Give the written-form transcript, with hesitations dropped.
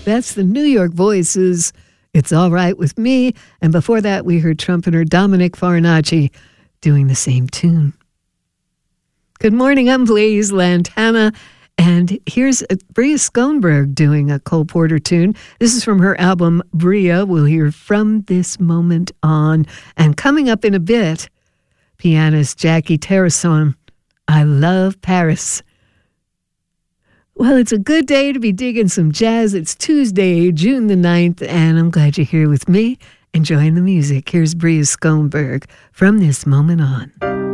That's the New York Voices. It's All Right With Me. And before that, we heard trumpeter Dominic Farinacci doing the same tune. Good morning, I'm Blaise Lantana. And here's Bria Schoenberg doing a Cole Porter tune. This is from her album, Bria. We'll hear From This Moment On. And coming up in a bit, pianist Jackie Terrasson, I Love Paris. Well, it's a good day to be digging some jazz. It's Tuesday, June the 9th, and I'm glad you're here with me, enjoying the music. Here's Bria Schoenberg, From This Moment On.